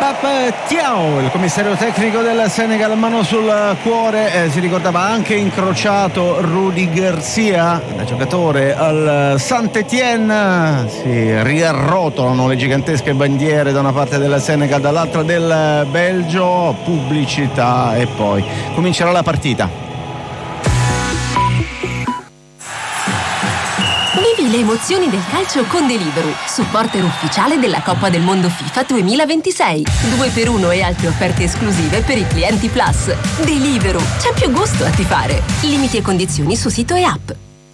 Pape Thiaw, il commissario tecnico del Senegal, mano sul cuore, si ricordava anche incrociato Rudy Garcia, da giocatore al Saint-Étienne. Si riarrotolano le gigantesche bandiere da una parte del Senegal, dall'altra del Belgio, pubblicità e poi comincerà la partita. Vivi le emozioni del calcio con Deliveroo, supporter ufficiale della Coppa del Mondo FIFA 2026. 2x1 e altre offerte esclusive per i clienti Plus. Deliveroo, c'è più gusto a tifare. Limiti e condizioni su sito e app.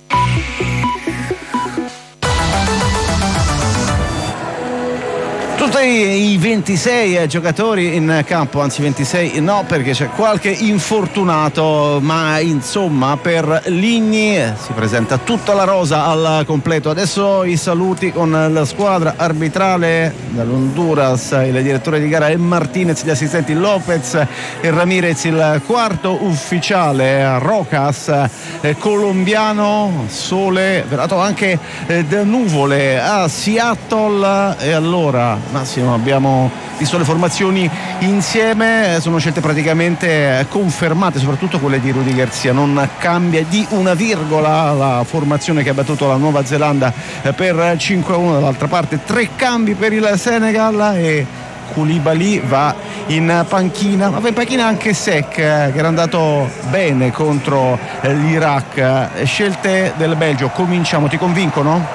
Tutti i 26 giocatori in campo, anzi 26 no, perché c'è qualche infortunato, ma insomma per Ligny si presenta tutta la rosa al completo. Adesso i saluti con la squadra arbitrale dall'Honduras, il direttore di gara è Martinez, gli assistenti Lopez e Ramirez, il quarto ufficiale Rocas, colombiano, sole, velato anche da nuvole a Seattle. E allora Massimo, abbiamo visto le formazioni insieme, sono scelte praticamente confermate, soprattutto quelle di Rudy Garcia. Non cambia di una virgola la formazione che ha battuto la Nuova Zelanda per 5-1. Dall'altra parte 3 cambi per il Senegal e Koulibaly va in panchina, ma va in panchina anche Seck, che era andato bene contro l'Iraq. Scelte del Belgio, cominciamo, ti convincono?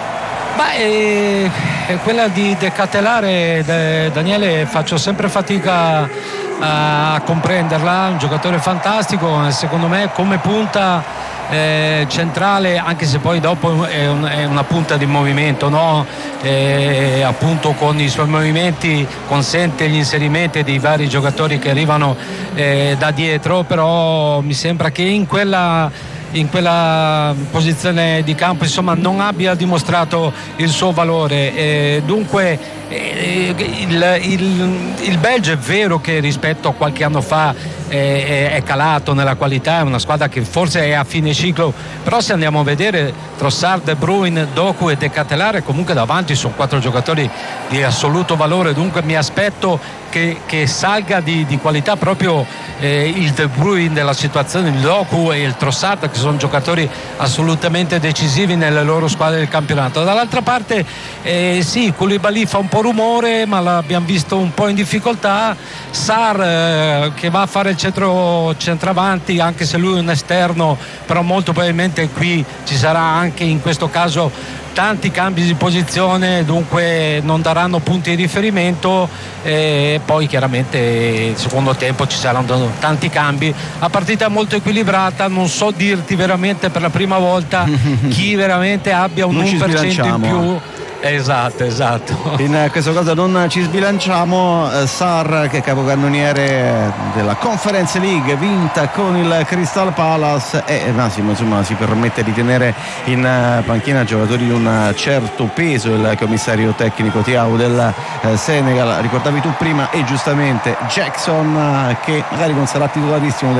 Quella di Decatelare, Daniele, faccio sempre fatica a comprenderla. Un giocatore fantastico, secondo me come punta centrale, anche se poi dopo è una punta di movimento, no? Appunto con i suoi movimenti consente gli inserimenti di vari giocatori che arrivano da dietro, però mi sembra che in quella posizione di campo insomma non abbia dimostrato il suo valore, dunque il Belgio è vero che rispetto a qualche anno fa è calato nella qualità, è una squadra che forse è a fine ciclo, però se andiamo a vedere Trossard, De Bruyne, Doku e Decatelare, comunque davanti sono 4 giocatori di assoluto valore, dunque mi aspetto che salga di qualità proprio il De Bruyne della situazione, il Doku e il Trossard, che sono giocatori assolutamente decisivi nelle loro squadre del campionato. Dall'altra parte sì, Koulibaly fa un po' rumore, ma l'abbiamo visto un po' in difficoltà. Sarr che va a fare il centravanti, anche se lui è un esterno, però molto probabilmente qui ci sarà anche in questo caso tanti cambi di posizione, dunque non daranno punti di riferimento, e poi chiaramente il secondo tempo ci saranno tanti cambi. La partita è molto equilibrata, non so dirti veramente per la prima volta chi veramente abbia un 1% in più. Esatto. In questo caso non ci sbilanciamo. Sarr, che è capocannoniere della Conference League vinta con il Crystal Palace, e Massimo insomma si permette di tenere in panchina giocatori di un certo peso. Il commissario tecnico Thiaw del Senegal, ricordavi tu prima e giustamente Jackson, che magari non sarà titolarissimo